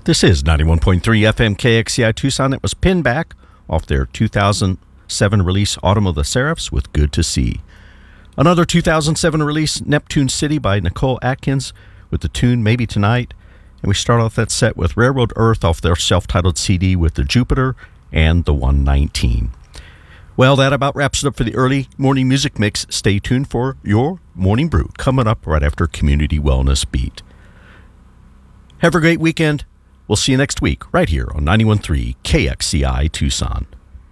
This is 91.3 FM KXCI Tucson. It was pinned back off their 2007 release Autumn of the Seraphs with Good to See. Another 2007 release, Neptune City by Nicole Atkins with the tune Maybe Tonight. And we start off that set with Railroad Earth off their self-titled CD with the Jupiter and the 119. Well, that about wraps it up for the early morning music mix. Stay tuned for your Morning Brew coming up right after Community Wellness Beat. Have a great weekend. We'll see you next week right here on 91.3 KXCI Tucson.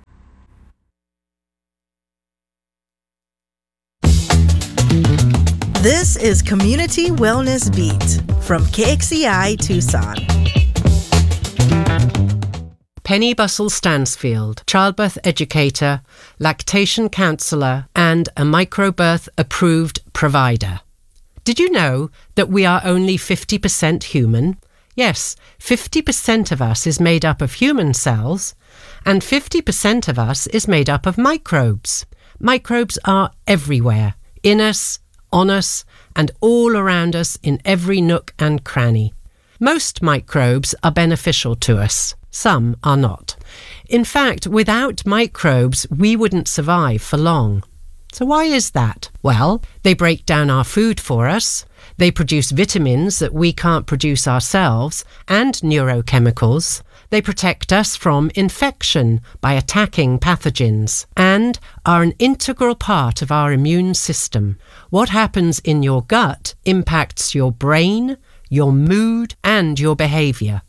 This is Community Wellness Beat from KXCI Tucson. Penny Bussell Stansfield, childbirth educator, lactation counsellor, and a microbirth approved provider. Did you know that we are only 50% human? Yes, 50% of us is made up of human cells, and 50% of us is made up of microbes. Microbes are everywhere, in us, on us, and all around us in every nook and cranny. Most microbes are beneficial to us. Some are not. In fact, without microbes, we wouldn't survive for long. So why is that? Well, they break down our food for us, they produce vitamins that we can't produce ourselves, and neurochemicals. They protect us from infection by attacking pathogens, and are an integral part of our immune system. What happens in your gut impacts your brain, your mood, and your behavior.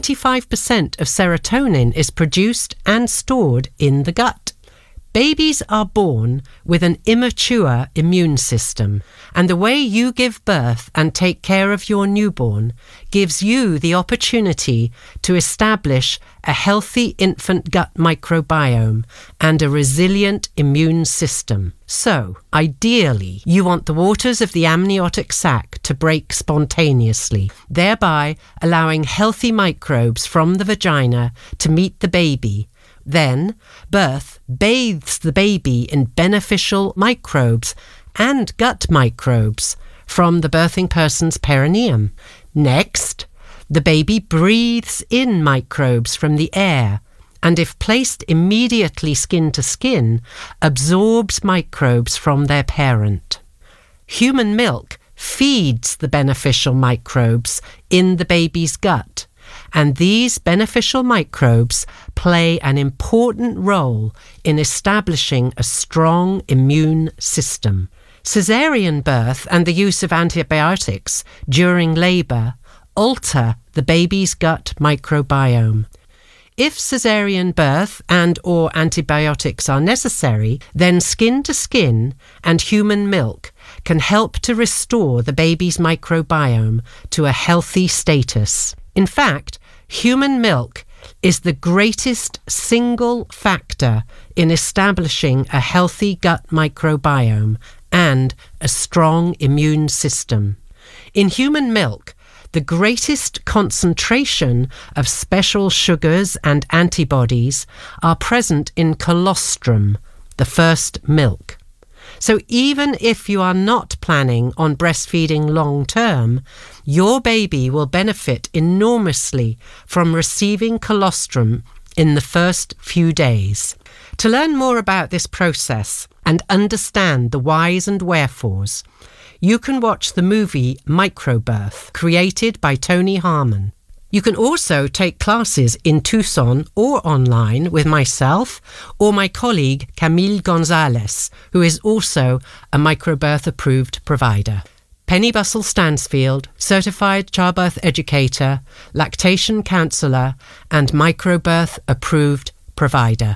95% of serotonin is produced and stored in the gut. Babies are born with an immature immune system, and the way you give birth and take care of your newborn gives you the opportunity to establish a healthy infant gut microbiome and a resilient immune system. So, ideally, you want the waters of the amniotic sac to break spontaneously, thereby allowing healthy microbes from the vagina to meet the baby. Then, birth bathes the baby in beneficial microbes and gut microbes from the birthing person's perineum. Next, the baby breathes in microbes from the air, and if placed immediately skin to skin, absorbs microbes from their parent. Human milk feeds the beneficial microbes in the baby's gut, and these beneficial microbes play an important role in establishing a strong immune system. Caesarean birth and the use of antibiotics during labour alter the baby's gut microbiome. If caesarean birth and/or antibiotics are necessary, then skin to skin and human milk can help to restore the baby's microbiome to a healthy status. In fact, human milk is the greatest single factor in establishing a healthy gut microbiome and a strong immune system. In human milk, the greatest concentration of special sugars and antibodies are present in colostrum, the first milk. So even if you are not planning on breastfeeding long term, your baby will benefit enormously from receiving colostrum in the first few days. To learn more about this process and understand the whys and wherefores, you can watch the movie Microbirth, created by Tony Harmon. You can also take classes in Tucson or online with myself or my colleague Camille Gonzalez, who is also a microbirth approved provider. Penny Bussell Stansfield, certified childbirth educator, lactation counsellor, and microbirth approved provider.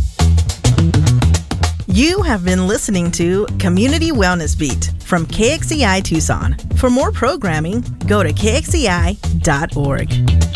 You have been listening to Community Wellness Beat from KXCI Tucson. For more programming, go to kxci.org.